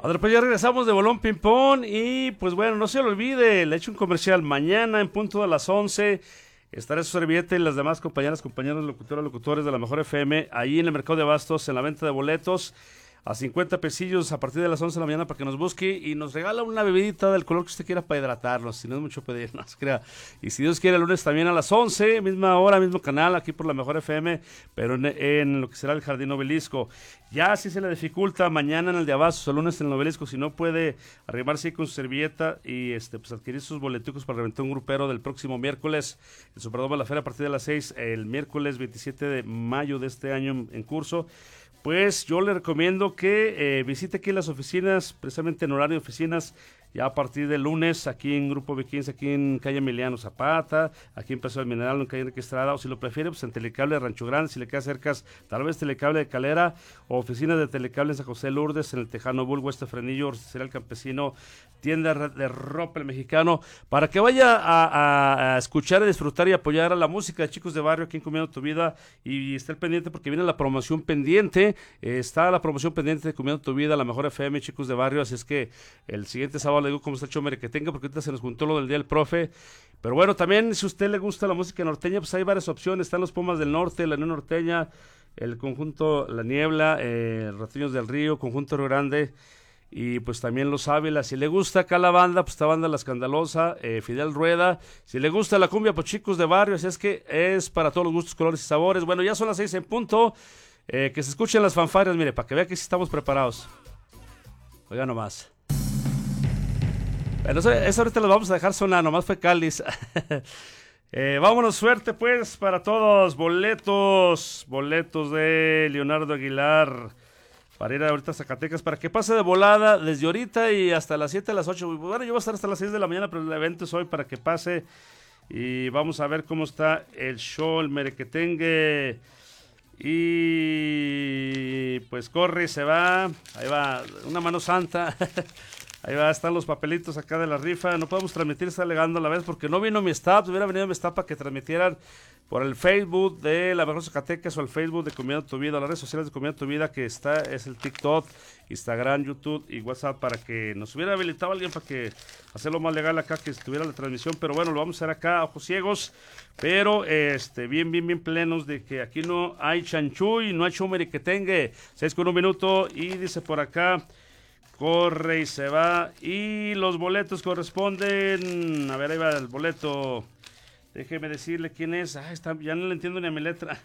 Ahora pues ya regresamos de Bolón Ping Pong y pues bueno, no se lo olvide, le echo un comercial. Mañana en punto de las 11 estará su servilleta y las demás compañeras, compañeros, locutoras, locutores de la Mejor FM ahí en el Mercado de Abastos en la venta de boletos a 50 pesillos a partir de las 11 de la mañana para que nos busque y nos regala una bebidita del color que usted quiera para hidratarnos, si no es mucho pedir, no se crea. Y si Dios quiere el lunes también a las 11, misma hora, mismo canal, aquí por la Mejor FM, pero en lo que será el Jardín Obelisco. Ya si se le dificulta, mañana en el de Abastos, el lunes en el Obelisco, si no puede arrimarse ahí con su servilleta y pues adquirir sus boleticos para reventar un grupero del próximo miércoles, el Superdome de la Feria a partir de las 6, el miércoles 27 de mayo de este año en curso. Pues yo le recomiendo que visite aquí las oficinas, precisamente en horario de oficinas, ya a partir del lunes, aquí en Grupo B15, aquí en calle Emiliano Zapata, aquí en Paseo del Mineral, en calle Enrique Estrada, o si lo prefiere, pues en Telecable de Rancho Grande, si le queda cerca, tal vez Telecable de Calera, o oficinas de Telecable en San José Lourdes, en el Tejano Bulbo, Frenillo, Rosticería El Campesino, tienda de ropa El Mexicano, para que vaya a escuchar, a disfrutar y apoyar a la música de Chicos de Barrio aquí en Comiendo Tu Vida, y esté pendiente porque viene la promoción pendiente, está la promoción pendiente de Comiendo Tu Vida, la Mejor FM, Chicos de Barrio, así es que el siguiente sábado le digo cómo está el show que tenga, porque ahorita se nos juntó lo del Día del Profe. Pero bueno, también si a usted le gusta la música norteña, pues hay varias opciones. Están los Pumas del Norte, la Unión Norteña, el conjunto La Niebla, Ratiños del Río, conjunto Río Grande, y pues también los Ávila. Si le gusta acá la banda, pues esta banda La Escandalosa, Fidel Rueda. Si le gusta la cumbia, pues Chicos de Barrio. Así es que es para todos los gustos, colores y sabores. Bueno, ya son las 6 en punto. Que se escuchen las fanfarrias, mire, para que vea que sí estamos preparados. Oiga nomás. Bueno, eso ahorita lo vamos a dejar sonar, nomás fue cáliz. Vámonos, suerte pues para todos. Boletos de Leonardo Aguilar para ir ahorita a Zacatecas, para que pase de volada desde ahorita y hasta las 7, las 8. Bueno, yo voy a estar hasta las 6 de la mañana, pero el evento es hoy para que pase. Y vamos a ver cómo está el show, el merequetengue. Y pues corre y se va. Ahí va, una mano santa. Ahí va, están los papelitos acá de la rifa. No podemos transmitir, está alegando a la vez porque no vino mi staff. Hubiera venido mi staff para que transmitieran por el Facebook de La Mejor Zacatecas o el Facebook de Comiendo Tu Vida, las redes sociales de Comiendo Tu Vida, que está, es el TikTok, Instagram, YouTube y WhatsApp, para que nos hubiera habilitado alguien para que hacerlo más legal acá, que estuviera la transmisión. Pero bueno, lo vamos a hacer acá, ojos ciegos, pero bien plenos de que aquí no hay chanchuy, no hay chumerequetengue. 6 con 1 minuto y dice por acá, corre y se va. Y los boletos corresponden. A ver, ahí va el boleto. Déjeme decirle quién es. Ya no le entiendo ni a mi letra.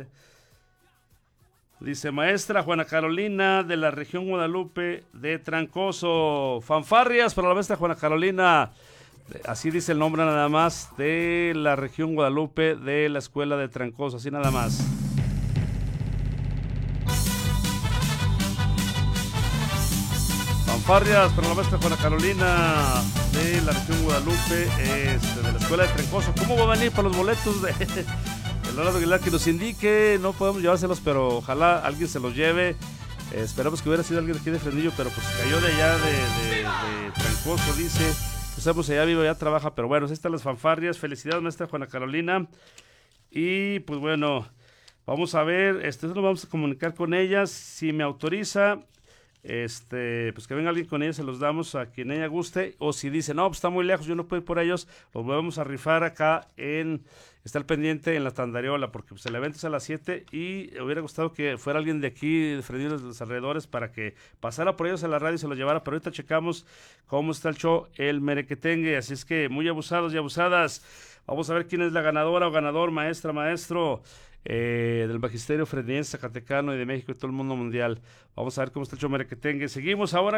Dice maestra Juana Carolina de la región Guadalupe de Trancoso. Fanfarrias para la maestra Juana Carolina. Así dice el nombre nada más, de la región Guadalupe de la escuela de Trancoso. Así nada más. Fanfarrias para la maestra Juana Carolina de la región Guadalupe, de la escuela de Trancoso. ¿Cómo va a venir para los boletos de Leonardo Aguilar? Que nos indique, no podemos llevárselos, pero ojalá alguien se los lleve. Esperamos que hubiera sido alguien de aquí de Frenillo, pero pues cayó de allá de Trancoso, dice. Pues allá vive, allá trabaja, pero bueno, ahí están las fanfarrias. Felicidades, maestra Juana Carolina. Y pues bueno, vamos a ver, nos vamos a comunicar con ella, si me autoriza. Pues que venga alguien con ella, se los damos a quien ella guste, o si dice, no, pues está muy lejos, yo no puedo ir por ellos, los vamos a rifar acá está el pendiente en la Tandariola, porque pues el evento es a las 7 y hubiera gustado que fuera alguien de aquí, de Frenillo, de los alrededores, para que pasara por ellos a la radio y se los llevara, pero ahorita checamos cómo está el show, el merequetengue, así es que muy abusados y abusadas. Vamos a ver quién es la ganadora o ganador, maestro, del magisterio frenillense, zacatecano y de México y todo el mundo mundial. Vamos a ver cómo está el show merequetengue. Seguimos ahora